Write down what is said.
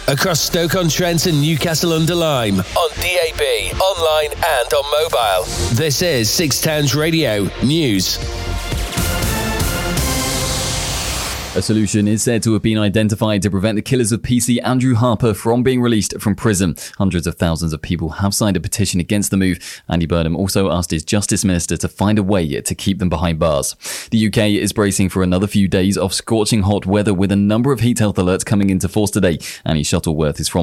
across Stoke-on-Trent and Newcastle-under-Lyme, on DAB, online and on mobile. This is Six Towns Radio News. A solution is said to have been identified to prevent the killers of PC Andrew Harper from being released from prison. Hundreds of thousands of people have signed a petition against the move. Andy Burnham also asked his Justice Minister to find a way to keep them behind bars. The UK is bracing for another few days of scorching hot weather with a number of heat health alerts coming into force today. Annie Shuttleworth is from